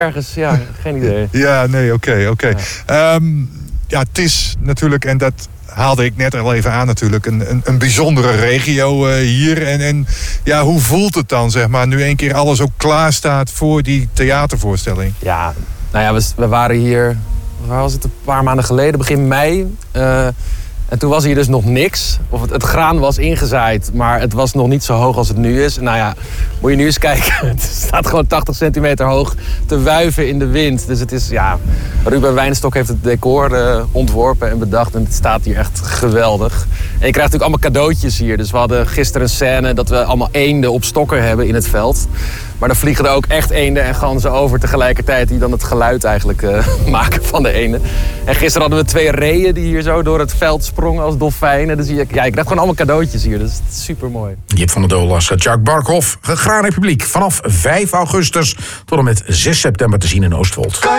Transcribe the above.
ergens, ja, geen idee. Ja, nee, oké. Ja, het is natuurlijk, en dat haalde ik net al even aan natuurlijk, een bijzondere regio hier. En ja, hoe voelt het dan, zeg maar, nu een keer alles ook klaar staat voor die theatervoorstelling? Ja, nou ja, we waren hier, waar was het, een paar maanden geleden, begin mei. En toen was hier dus nog niks. Of het graan was ingezaaid, maar het was nog niet zo hoog als het nu is. Nou ja, moet je nu eens kijken. Het staat gewoon 80 centimeter hoog te wuiven in de wind. Dus het is, ja, Ruben Wijnstok heeft het decor ontworpen en bedacht. En het staat hier echt geweldig. En je krijgt natuurlijk allemaal cadeautjes hier. Dus we hadden gisteren een scène dat we allemaal eenden op stokken hebben in het veld. Maar dan vliegen er ook echt eenden en ganzen over tegelijkertijd, die dan het geluid eigenlijk maken van de eenden. En gisteren hadden we 2 reeën die hier zo door het veld sprongen als dolfijnen. Dus ja, je krijgt gewoon allemaal cadeautjes hier. Dus het is super mooi. Jip van der Doel, Jacques Barkhoff, Graan Republiek. Vanaf 5 augustus tot en met 6 september te zien in Oostwold.